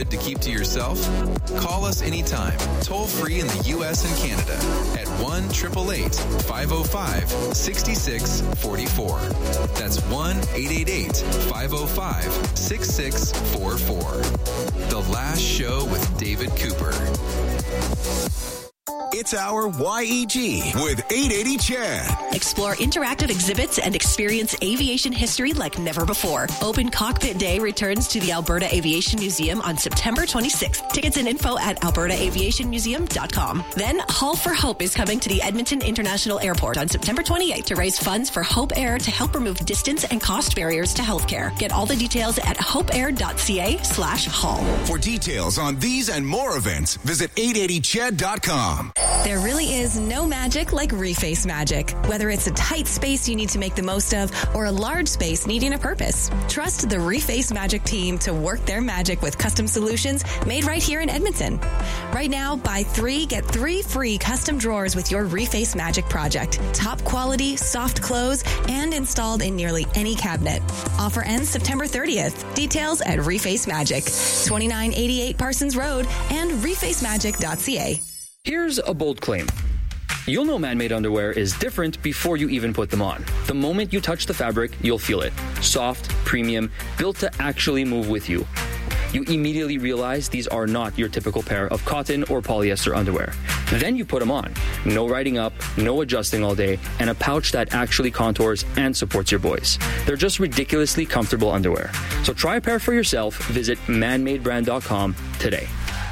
to keep to yourself? Call us anytime, toll free in the U.S. and Canada at 1-888-505-6644. That's 1-888-505-6644. The Last Show with David Cooper. It's our YEG with 880 Chad. Explore interactive exhibits and experience aviation history like never before. Open Cockpit Day returns to the Alberta Aviation Museum on September 26th. Tickets and info at albertaaviationmuseum.com. Then Haul for Hope is coming to the Edmonton International Airport on September 28th to raise funds for Hope Air to help remove distance and cost barriers to healthcare. Get all the details at hopeair.ca/haul. For details on these and more events, visit 880ched.com. There really is no magic like Reface magic. Whether it's a tight space you need to make the most of or a large space needing a purpose, trust the Reface Magic team to work their magic with custom solutions made right here in Edmonton. Right now, buy 3, get 3 free custom drawers with your Reface Magic project. Top quality, soft close, and installed in nearly any cabinet. Offer ends September 30th. Details at Reface Magic, 2988 Parsons Road and refacemagic.ca. Here's a bold claim. You'll know man-made underwear is different before you even put them on. The moment you touch the fabric, you'll feel it. Soft, premium, built to actually move with you. You immediately realize these are not your typical pair of cotton or polyester underwear. Then you put them on. No riding up, no adjusting all day, and a pouch that actually contours and supports your boys. They're just ridiculously comfortable underwear. So try a pair for yourself. Visit manmadebrand.com today.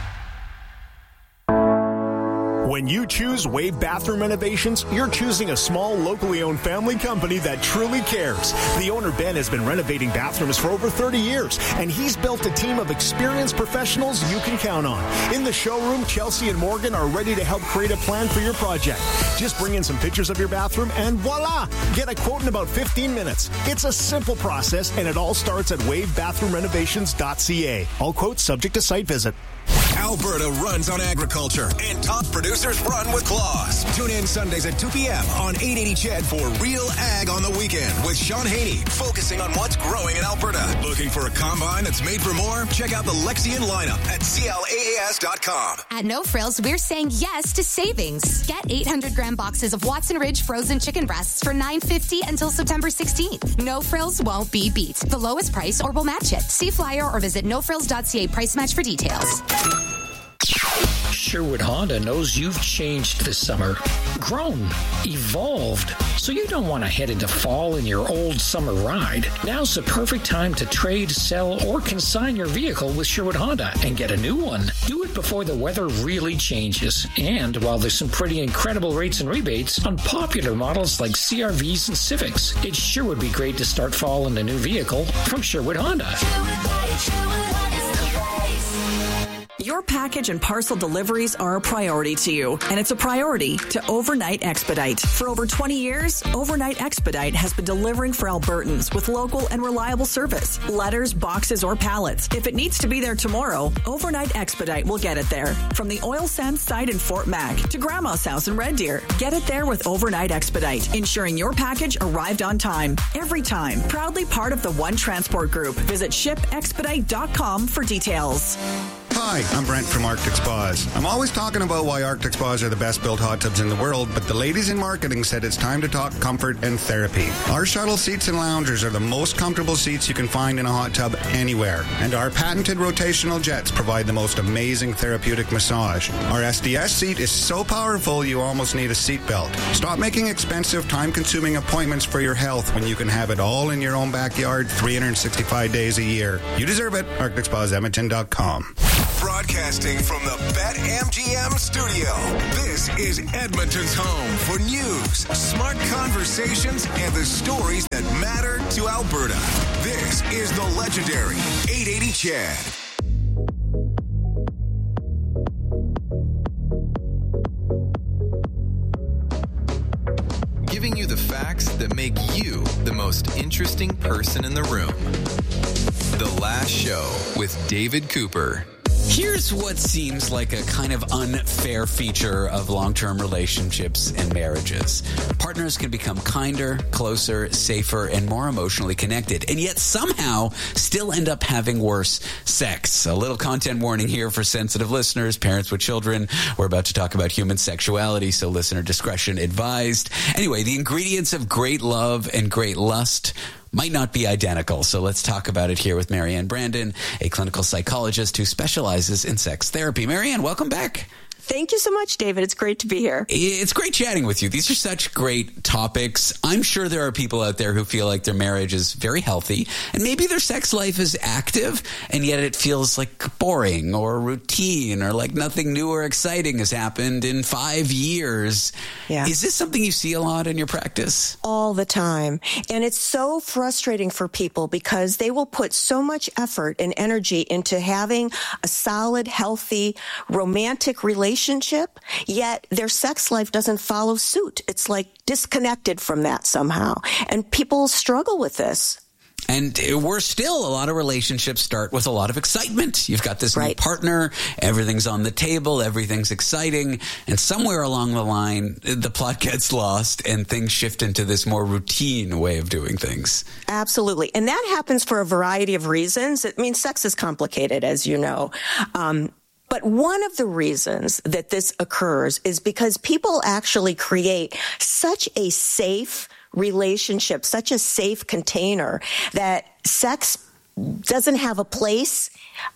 When you choose Wave Bathroom Renovations, you're choosing a small, locally owned family company that truly cares. The owner, Ben, has been renovating bathrooms for over 30 years, and he's built a team of experienced professionals you can count on. In the showroom, Chelsea and Morgan are ready to help create a plan for your project. Just bring in some pictures of your bathroom, and voila! Get a quote in about 15 minutes. It's a simple process, and it all starts at wavebathrooምrenovations.ca. All quotes subject to site visit. Alberta runs on agriculture, and top producers run with claws. Tune in Sundays at 2 p.m. on 880 Ched for Real Ag on the Weekend with Sean Haney, focusing on what's growing in Alberta. Looking for a combine that's made for more? Check out the Lexion lineup at CLAAS.com. At No Frills, we're saying yes to savings. Get 800-gram boxes of Watson Ridge frozen chicken breasts for $9.50 until September 16th. No Frills won't be beat. The lowest price or we'll match it. See flyer or visit nofrills.ca price match for details. Sherwood Honda knows you've changed this summer, grown, evolved, so you don't want to head into fall in your old summer ride. Now's the perfect time to trade, sell, or consign your vehicle with Sherwood Honda and get a new one. Do it before the weather really changes, and while there's some pretty incredible rates and rebates on popular models like CR-Vs and Civics, it sure would be great to start fall in a new vehicle from Sherwood Honda. Your package and parcel deliveries are a priority to you, and it's a priority to Overnight Expedite. For over 20 years, Overnight Expedite has been delivering for Albertans with local and reliable service. Letters, boxes, or pallets. If it needs to be there tomorrow, Overnight Expedite will get it there. From the oil sands site in Fort Mac to Grandma's house in Red Deer, get it there with Overnight Expedite, ensuring your package arrived on time. Every time. Proudly part of the One Transport Group. Visit shipexpedite.com for details. Hi, I'm Brent from Arctic Spas. I'm always talking about why Arctic Spas are the best built hot tubs in the world, but the ladies in marketing said it's time to talk comfort and therapy. Our shuttle seats and loungers are the most comfortable seats you can find in a hot tub anywhere, and our patented rotational jets provide the most amazing therapeutic massage. Our SDS seat is so powerful you almost need a seat belt. Stop making expensive, time-consuming appointments for your health when you can have it all in your own backyard 365 days a year. You deserve it. ArcticSpasEdmonton.com. Broadcasting from the BetMGM studio, this is Edmonton's home for news, smart conversations, and the stories that matter to Alberta. This is the legendary 880 Ched. Giving you the facts that make you the most interesting person in the room. The Last Show with David Cooper. Here's what seems like a kind of unfair feature of long-term relationships and marriages. Partners can become kinder, closer, safer, and more emotionally connected, and yet somehow still end up having worse sex. A little content warning here for sensitive listeners, parents with children. We're about to talk about human sexuality, so listener discretion advised. Anyway, the ingredients of great love and great lust might not be identical. So let's talk about it here with Marianne Brandon, a clinical psychologist who specializes in sex therapy. Marianne, welcome back. Thank you so much, David. It's great to be here. It's great chatting with you. These are such great topics. I'm sure there are people out there who feel like their marriage is very healthy and maybe their sex life is active and yet it feels like boring or routine or like nothing new or exciting has happened in 5 years. Yeah. Is this something you see a lot in your practice? All the time. And it's so frustrating for people because they will put so much effort and energy into having a solid, healthy, romantic relationship, yet their sex life doesn't follow suit. It's like disconnected from that somehow. And people struggle with this. And we're still, a lot of relationships start with a lot of excitement. You've got this new partner, everything's on the table, everything's exciting, and somewhere along the line, the plot gets lost and things shift into this more routine way of doing things. Absolutely. And that happens for a variety of reasons. I mean, sex is complicated, as you know. But one of the reasons that this occurs is because people actually create such a safe relationship, such a safe container that sex doesn't have a place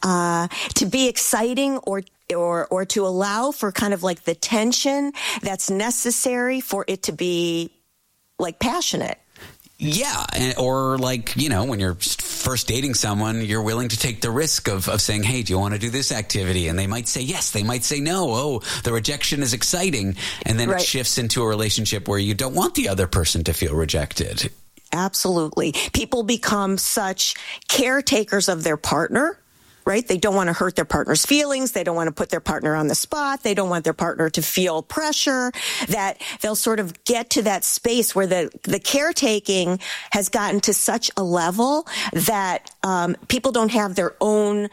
to be exciting or to allow for kind of like the tension that's necessary for it to be like passionate. Yeah, or like, you know, when you're first dating someone, you're willing to take the risk of saying, hey, do you want to do this activity? And they might say yes, they might say no. Oh, the rejection is exciting. And then it shifts into a relationship where you don't want the other person to feel rejected. Absolutely. People become such caretakers of their partner. Right? They don't want to hurt their partner's feelings. They don't want to put their partner on the spot. They don't want their partner to feel pressure, that they'll sort of get to that space where the caretaking has gotten to such a level that people don't have their own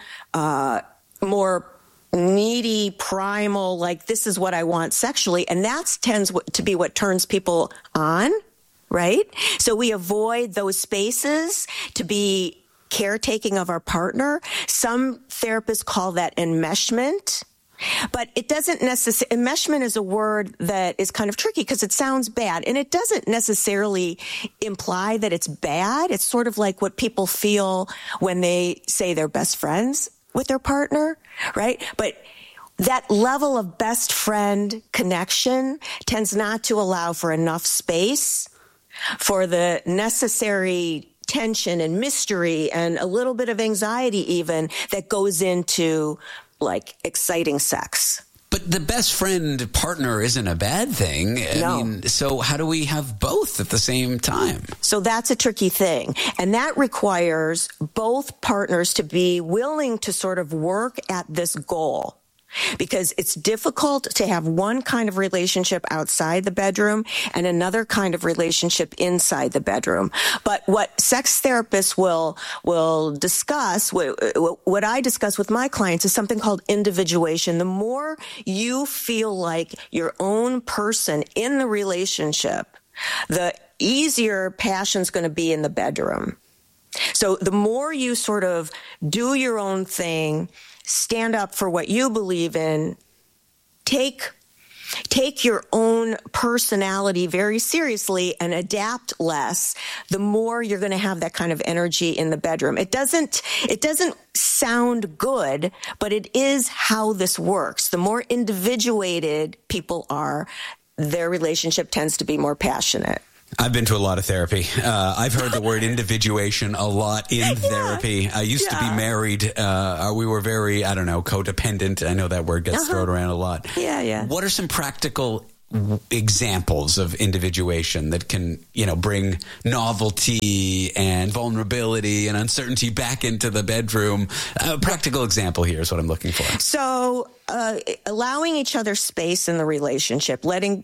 more needy, primal, like, this is what I want sexually. And that tends to be what turns people on, right? So we avoid those spaces to be caretaking of our partner. Some therapists call that enmeshment, but it doesn't necessarily, enmeshment is a word that is kind of tricky because it sounds bad and it doesn't necessarily imply that it's bad. It's sort of like what people feel when they say they're best friends with their partner, right? But that level of best friend connection tends not to allow for enough space for the necessary tension and mystery and a little bit of anxiety even that goes into like exciting sex. But the best friend partner isn't a bad thing. No. I mean, so how do we have both at the same time? So that's a tricky thing. And that requires both partners to be willing to sort of work at this goal. Because it's difficult to have one kind of relationship outside the bedroom and another kind of relationship inside the bedroom. But what sex therapists will discuss, what I discuss with my clients is something called individuation. The more you feel like your own person in the relationship, the easier passion's going to be in the bedroom. So the more you sort of do your own thing, stand up for what you believe in, take your own personality very seriously and adapt less, the more you're going to have that kind of energy in the bedroom. It doesn't sound good, but it is how this works. The more individuated people are, their relationship tends to be more passionate. I've been to a lot of therapy. I've heard the word individuation a lot in therapy. I used to be married. We were very, codependent. I know that word gets thrown around a lot. Yeah. What are some practical examples of individuation that can, bring novelty and vulnerability and uncertainty back into the bedroom? A practical example here is what I'm looking for. So, allowing each other space in the relationship, making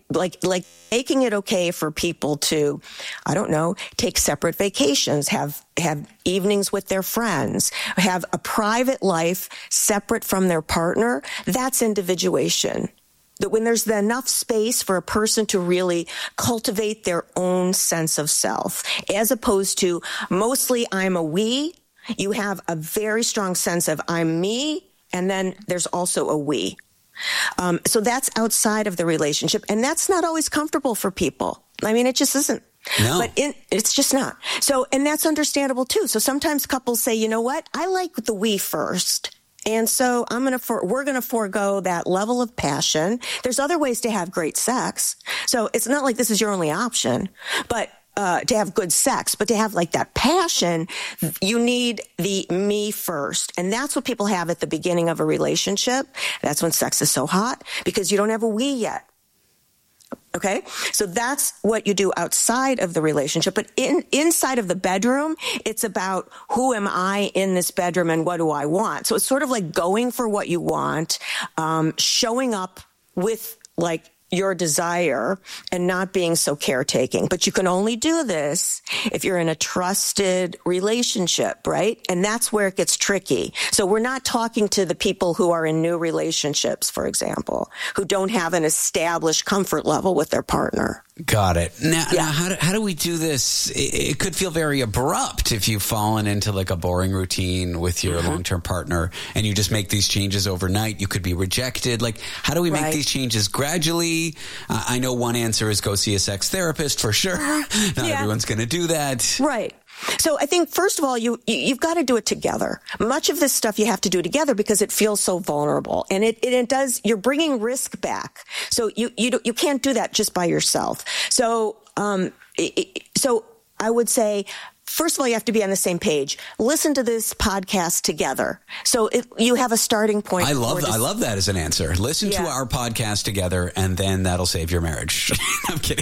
it okay for people to, I don't know, take separate vacations, have evenings with their friends, have a private life separate from their partner. That's individuation. That when there's enough space for a person to really cultivate their own sense of self, as opposed to mostly I'm a we, you have a very strong sense of I'm me, and then there's also a we. So that's outside of the relationship, and that's not always comfortable for people. I mean, it just isn't. No. But it's just not. So, and that's understandable too. So sometimes couples say, you know what? I like the we first. And so we're going to forego that level of passion. There's other ways to have great sex. So it's not like this is your only option, but to have good sex, but to have like that passion, you need the me first. And that's what people have at the beginning of a relationship. That's when sex is so hot because you don't have a we yet. Okay, so that's what you do outside of the relationship. But inside of the bedroom, it's about who am I in this bedroom and what do I want? So it's sort of like going for what you want, showing up with like your desire and not being so caretaking. But you can only do this if you're in a trusted relationship, right? And that's where it gets tricky. So we're not talking to the people who are in new relationships, for example, who don't have an established comfort level with their partner. Got it. Now how do we do this? It could feel very abrupt if you've fallen into like a boring routine with your long-term partner and you just make these changes overnight. You could be rejected. Like, how do we make these changes gradually? I know one answer is go see a sex therapist for sure. Not everyone's going to do that. Right. So I think, first of all, you've got to do it together. Much of this stuff you have to do together because it feels so vulnerable. And it does, you're bringing risk back. So you can't do that just by yourself. So, so I would say, first of all, you have to be on the same page. Listen to this podcast together. So you have a starting point. I love that as an answer. Listen to our podcast together, and then that'll save your marriage. I'm kidding.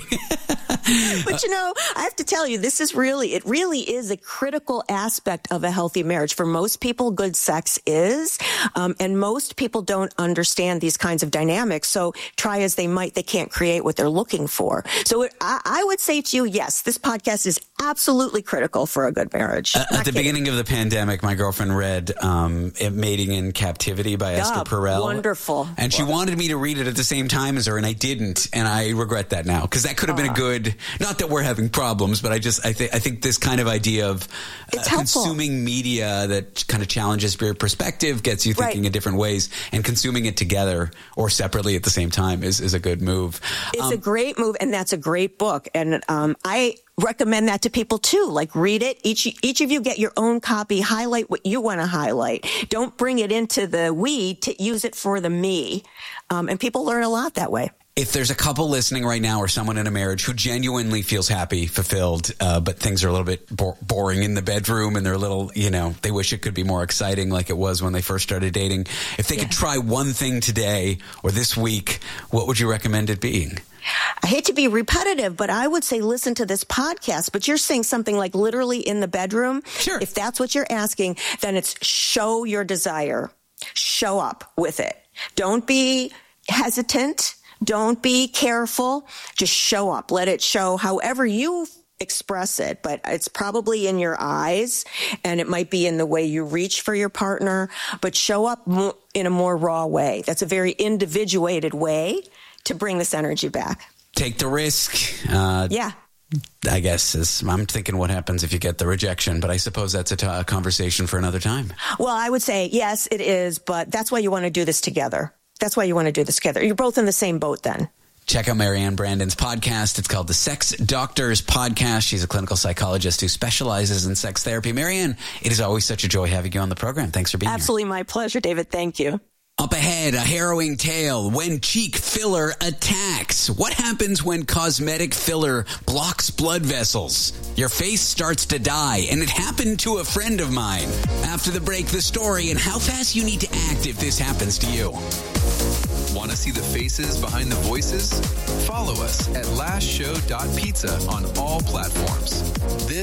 But I have to tell you, it really is a critical aspect of a healthy marriage. For most people, good sex is, and most people don't understand these kinds of dynamics. So try as they might, they can't create what they're looking for. So I would say to you, yes, this podcast is absolutely critical for a good marriage. At the beginning of the pandemic, my girlfriend read Mating in Captivity by Esther Perel. Wonderful. And she wanted me to read it at the same time as her, and I didn't. And I regret that now, because that could have been a good, not that we're having problems, but I think this kind of idea of consuming media that kind of challenges your perspective, gets you thinking in different ways, and consuming it together or separately at the same time is a good move. It's a great move, and that's a great book. And I recommend that to people too. Like, read it. Each of you get your own copy. Highlight what you want to highlight. Don't bring it into the we. Use it for the me. And people learn a lot that way. If there's a couple listening right now or someone in a marriage who genuinely feels happy, fulfilled, but things are a little bit boring in the bedroom and they're a little, they wish it could be more exciting like it was when they first started dating. If they could try one thing today or this week, what would you recommend it being? I hate to be repetitive, but I would say listen to this podcast. But you're saying something like literally in the bedroom. Sure. If that's what you're asking, then it's show your desire. Show up with it. Don't be hesitant. Don't be careful. Just show up. Let it show however you express it, but it's probably in your eyes, and it might be in the way you reach for your partner, but show up in a more raw way. That's a very individuated way to bring this energy back. Take the risk. Yeah. I guess I'm thinking what happens if you get the rejection, but I suppose that's a conversation for another time. Well, I would say, yes, it is, but that's why you want to do this together. You're both in the same boat then. Check out Marianne Brandon's podcast. It's called The Sex Doctors Podcast. She's a clinical psychologist who specializes in sex therapy. Marianne, it is always such a joy having you on the program. Thanks for being here. Absolutely my pleasure, David. Thank you. Up ahead, a harrowing tale when cheek filler attacks. What happens when cosmetic filler blocks blood vessels? Your face starts to die, and it happened to a friend of mine. After the break, the story and how fast you need to act if this happens to you. Want to see the faces behind the voices? Follow us at lastshow.pizza on all platforms. This